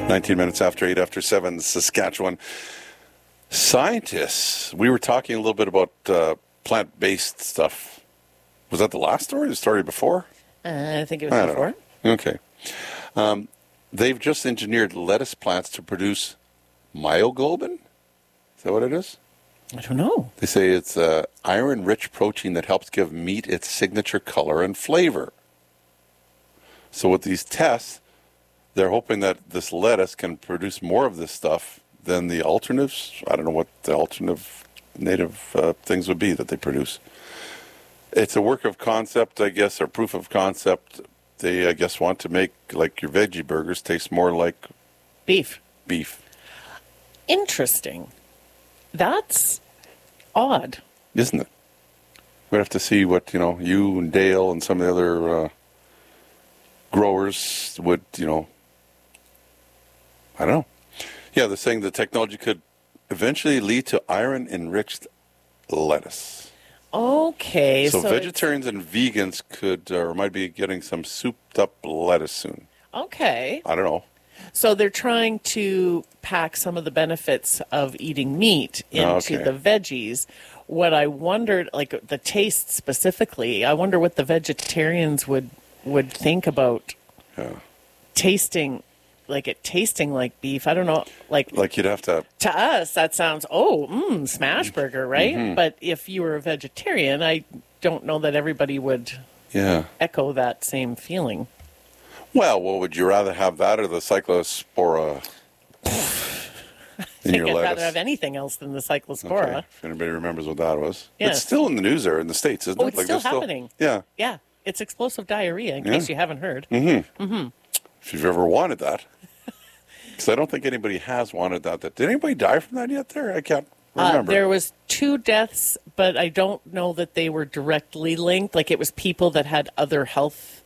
19 minutes after 8 after 7, Saskatchewan. Scientists, we were talking a little bit about plant-based stuff. Was that the last story or the story before? I think it was before. Okay. They've just engineered lettuce plants to produce myoglobin. Is that what it is? I don't know. They say it's an iron-rich protein that helps give meat its signature color and flavor. So with these tests, they're hoping that this lettuce can produce more of this stuff than the alternatives. I don't know what the alternative native things would be that they produce. It's a work of concept, I guess, or proof of concept. They, I guess, want to make, like, your veggie burgers taste more like Beef. Interesting. That's odd. Isn't it? We'd have to see what, you and Dale and some of the other growers would, I don't know. Yeah, they're saying the technology could eventually lead to iron-enriched lettuce. Okay. So vegetarians and vegans could, or might be getting some souped-up lettuce soon. Okay. I don't know. So they're trying to pack some of the benefits of eating meat into the veggies. What I wondered, like the taste specifically, I wonder what the vegetarians would think about tasting like beef. I don't know, like you'd have to us that sounds smash burger, right? Mm-hmm. But if you were a vegetarian, I don't know that everybody would echo that same feeling. Well, would you rather have that or the Cyclospora in your lettuce? I'd rather have anything else than the Cyclospora. Okay. If anybody remembers what that was. Yes. It's still in the news there in the States, isn't it? It's still happening. Yeah. Yeah. It's explosive diarrhea, in case you haven't heard. Mm-hmm. Mm-hmm. If you've ever wanted that. Because I don't think anybody has wanted that. Did anybody die from that yet there? I can't remember. There was 2 deaths, but I don't know that they were directly linked. Like, it was people that had other health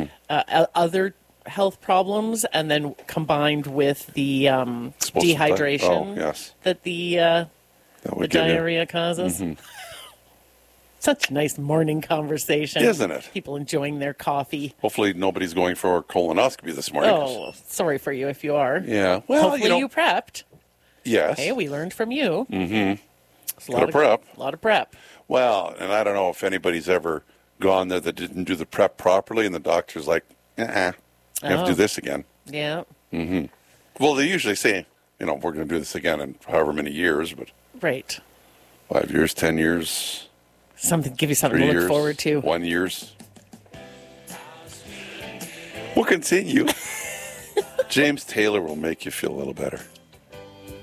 problems, and then combined with the dehydration that the diarrhea causes. Mm-hmm. Such a nice morning conversation. Isn't it? People enjoying their coffee. Hopefully nobody's going for a colonoscopy this morning. Oh, sorry for you if you are. Yeah. Well, hopefully you prepped. Yes. Hey, we learned from you. Mm-hmm. A lot of prep. A lot of prep. Well, and I don't know if anybody's ever gone there that didn't do the prep properly, and the doctor's like, you have to do this again. Yeah. Mm-hmm. Well, they usually say, we're going to do this again in however many years, but... Right. 5 years, 10 years... Give you something to look forward to. 1 year. We'll continue. James Taylor will make you feel a little better.